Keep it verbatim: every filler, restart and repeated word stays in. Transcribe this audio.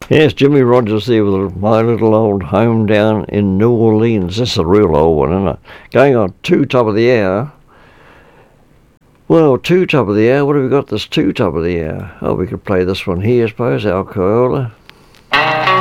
Yes, Jimmy Rogers there with My Little Old Home Down in New Orleans. That's a real old one, isn't it? Going on two top of the hour. Well, two top of the hour. What have we got this two top of the hour? Oh, we could play this one here, I suppose. Alcoyola.